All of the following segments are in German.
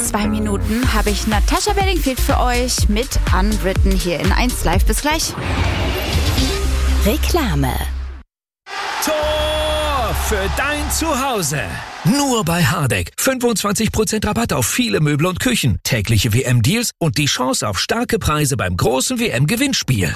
2 Minuten habe ich Natascha Bedingfield für euch mit Unwritten hier in 1 Live. Bis gleich. Reklame. Tor für dein Zuhause. Nur bei Hardegg. 25% Rabatt auf viele Möbel und Küchen, tägliche WM-Deals und die Chance auf starke Preise beim großen WM-Gewinnspiel.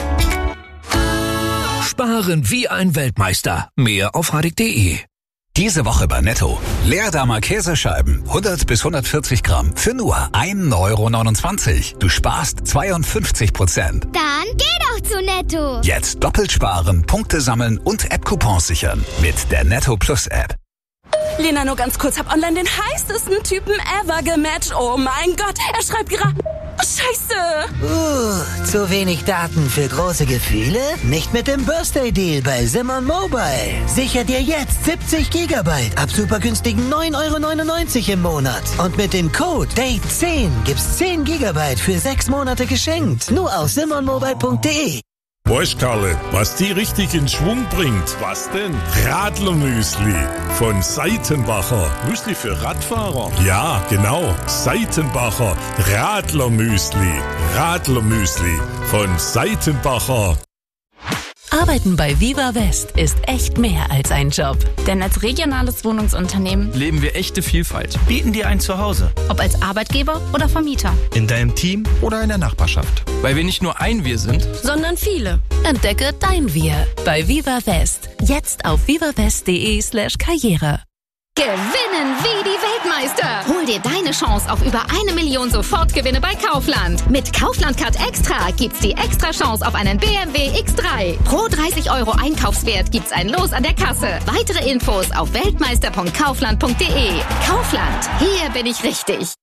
Sparen wie ein Weltmeister. Mehr auf hardegg.de. Diese Woche bei Netto. Leerdammer Käsescheiben, 100 bis 140 Gramm, für nur 1,29 €. Du sparst 52%. Dann geh doch zu Netto. Jetzt doppelt sparen, Punkte sammeln und App-Coupons sichern. Mit der Netto Plus App. Lena, nur ganz kurz, hab online den heißesten Typen ever gematcht. Oh mein Gott, er schreibt gerade... Scheiße! Zu wenig Daten für große Gefühle? Nicht mit dem Birthday-Deal bei Simon Mobile. Sicher dir jetzt 70 Gigabyte ab super günstigen 9,99 € im Monat. Und mit dem Code DATE10 gibt's 10 Gigabyte für 6 Monate geschenkt. Nur auf simonmobile.de. Weißt, Karle, was die richtig in Schwung bringt? Was denn? Radlermüsli von Seitenbacher. Müsli für Radfahrer? Ja, genau. Seitenbacher Radlermüsli. Radlermüsli von Seitenbacher. Arbeiten bei Viva West ist echt mehr als ein Job. Denn als regionales Wohnungsunternehmen leben wir echte Vielfalt, bieten dir ein Zuhause. ob als Arbeitgeber oder Vermieter. In deinem Team oder in der Nachbarschaft. Weil wir nicht nur ein Wir sind, sondern viele. Entdecke dein Wir bei Viva West. Jetzt auf vivawest.de/Karriere. Gewinnen wie die Weltmeister. Hol dir deine Chance auf über 1 Million Sofortgewinne bei Kaufland. Mit Kaufland Card Extra gibt's die extra Chance auf einen BMW X3. Pro 30 € Einkaufswert gibt's ein Los an der Kasse. Weitere Infos auf weltmeister.kaufland.de. Kaufland, hier bin ich richtig.